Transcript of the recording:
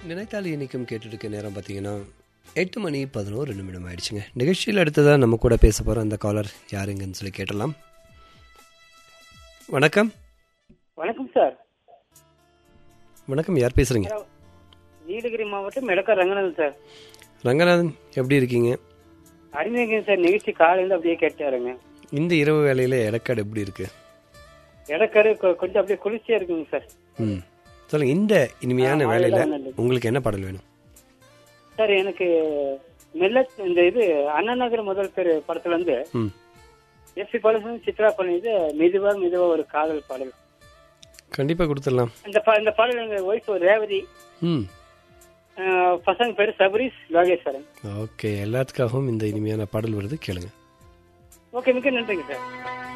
நினைத்தால் இன்றைக்கும் கேட்டுருக்க நேரம் பார்த்தீங்கன்னா 8:11 ஆயிடுச்சுங்க. நிகழ்ச்சியில் அடுத்ததாக நம்ம கூட பேச போகிற அந்த காலர் யாருங்கன்னு சொல்லி கேட்டலாம். வணக்கம். வணக்கம் சார். வணக்கம், யார் பேசுகிறீங்க? நீலகிரி மாவட்டம் எடக்கார் ரங்கநாதன் சார். ரங்கநாதன், எப்படி இருக்கீங்க? அருமையாக சார். நிகழ்ச்சி காலையில் அப்படியே கேட்டாருங்க. இந்த இரவு வேளையில் எடக்காடு எப்படி இருக்கு? எடக்காடு கொஞ்சம் அப்படியே குளிர்ச்சியா இருக்குங்க சார். சொல்லுங்க, இந்த இனிமையான வேலையில உங்களுக்கு என்ன பாடல் வேணும்? சார் எனக்கு இந்த இது அண்ணா நகர் முதல் பேர் படத்துல இருந்து எஸ்பி பாலசுப்ரமணியம் சித்ரா பண்ணிது மெதுவா மெதுவா ஒரு காதல் பாடல் கண்டிப்பா கொடுத்துடலாம். இந்த பாடல் எங்க ஒய்ஃப் ரேவதி, பசங்க பேரு சபரிஸ் லோகேஸ்வரன். ஓகே, எல்லாத்துக்காகவும் இந்த இனிமையான பாடல் வருது, கேளுங்க. ஓகே, மிக்க நன்றிங்க சார்.